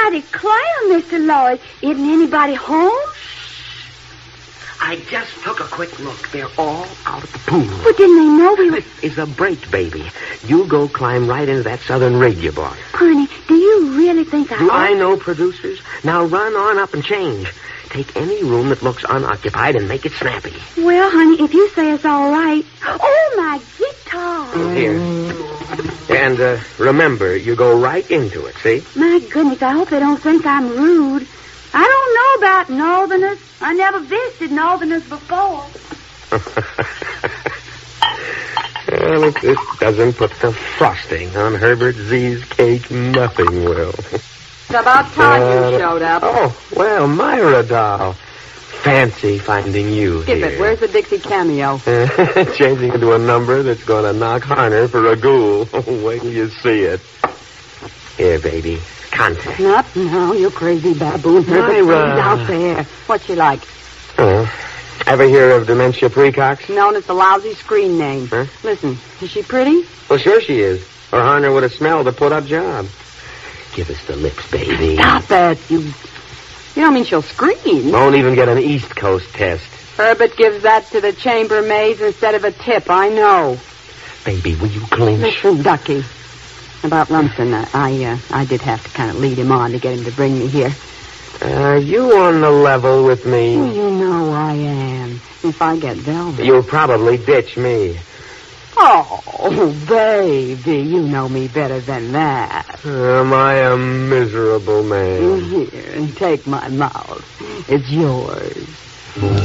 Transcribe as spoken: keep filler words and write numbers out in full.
I declare, Mister Lloyd, isn't anybody home? I just took a quick look. They're all out at the pool. Well, didn't they know we were... This is a break, baby. You go climb right into that southern rig you bought. Honey, do you really think I... Do I know producers? Now run on up and change. Take any room that looks unoccupied and make it snappy. Well, honey, if you say it's all right... Oh, my guitar! Here. And uh, remember, you go right into it, see? My goodness, I hope they don't think I'm rude. I don't know about Northerners. I never visited Northerners before. Well, if this doesn't put the frosting on Herbert Z's cake, nothing will. It's about time uh, you showed up. Oh, well, Myra doll. Fancy finding you Skip here. it. Where's the Dixie cameo? Changing into a number that's going to knock Harner for a ghoul. Wait till you see it. Here, baby. Contact. Not now, you crazy baboon. Myra. Out there. What's she like? Uh, ever hear of Dementia Precox? No, it's a lousy screen name. Huh? Listen, is she pretty? Well, sure she is. Or Harner would have smelled the put-up job. Give us the lips, baby. Stop that. You you don't mean she'll scream. Won't even get an East Coast test. Herbert gives that to the chambermaids instead of a tip, I know. Baby, will you clinch? Listen, Ducky. About Lumsden, I I, uh, I did have to kind of lead him on to get him to bring me here. Are you on the level with me? Well, you know I am. If I get Velvet... You'll probably ditch me. Oh, baby, you know me better than that. Am I a miserable man? Here, and take my mouth. It's yours.